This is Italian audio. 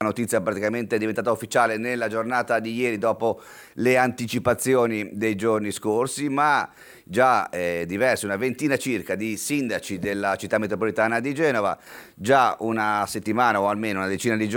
notizia praticamente è diventata ufficiale nella giornata di ieri dopo le anticipazioni dei giorni scorsi, ma già diversi, una ventina circa di sindaci della città metropolitana di Genova, già una settimana o almeno una decina di giorni